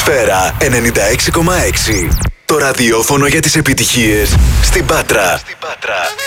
Σφαίρα 96,6. Το ραδιόφωνο για τις επιτυχίες στην Πάτρα.